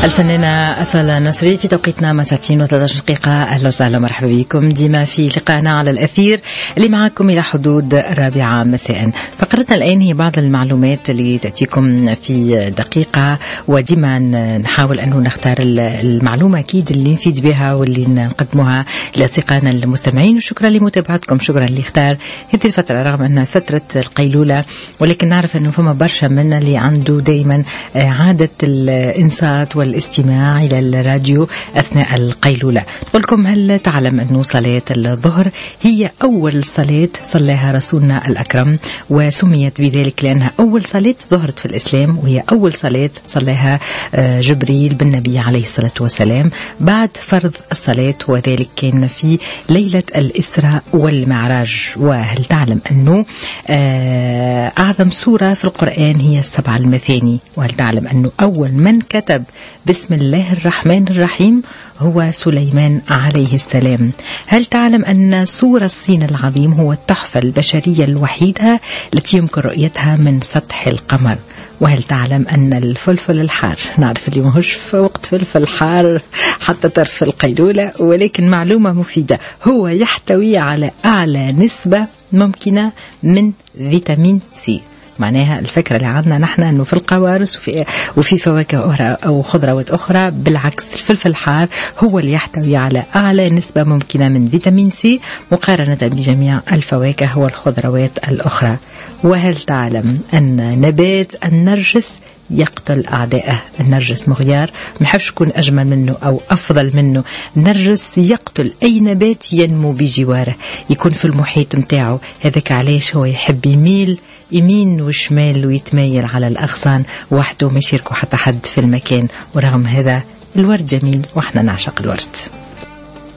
الفنانة أصالة نصري في توقيتنا مساء 13 دقيقة. أهلا وسهلا مرحبا بكم ديما في لقائنا على الأثير اللي معكم إلى حدود 4 مساء. فقرتنا الآن هي بعض المعلومات اللي تأتيكم في دقيقة، وديما نحاول أنه نختار المعلومة أكيد اللي نفيد بها واللي نقدمها لأصدقائنا المستمعين. وشكرا لمتابعتكم، شكرا اللي اختار هذه الفترة رغم أنها فترة القيلولة، ولكن نعرف أنه فما برشا منا اللي عنده دايما عادة الإنصات والاستماع إلى الراديو أثناء القيلولة. نقول لكم، هل تعلم أنه صلاة الظهر هي أول صلاة صلاها رسولنا الأكرم، وسميت بذلك لأنها أول صلاة ظهرت في الإسلام، وهي أول صلاة صلاها جبريل بالنبي عليه الصلاة والسلام بعد فرض الصلاة، وذلك كان في ليلة الإسراء والمعراج. وهل تعلم أنه أعظم سورة في القرآن هي السبع المثاني؟ وهل تعلم أنه أول من كتب بسم الله الرحمن الرحيم هو سليمان عليه السلام؟ هل تعلم أن سور الصين العظيم هو التحفة البشرية الوحيدة التي يمكن رؤيتها من سطح القمر؟ وهل تعلم أن الفلفل الحار، نعرف اللي ماهوش في وقت فلفل حار حتى طرف القيلولة، ولكن معلومة مفيدة، هو يحتوي على أعلى نسبة ممكنة من فيتامين سي. معناها الفكرة اللي عندنا نحن أنه في القوارص وفي فواكه أخرى أو خضروات أخرى، بالعكس الفلفل الحار هو اللي يحتوي على أعلى نسبة ممكنة من فيتامين سي مقارنة بجميع الفواكه والخضروات الأخرى. وهل تعلم أن نبات النرجس يقتل أعدائه؟ النرجس مغيار، ما يحبش يكون أجمل منه أو أفضل منه. النرجس يقتل أي نبات ينمو بجواره، يكون في المحيط متاعه. هذاك علاش هو يحب يميل يمين وشمال ويتميل على الأغصان وحده، ما يشاركه حتى حد في المكان. ورغم هذا الورد جميل وإحنا نعشق الورد.